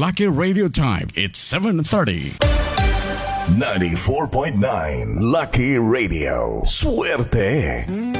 Lucky Radio Time. It's 7:30. 94.9 Lucky Radio. Suerte.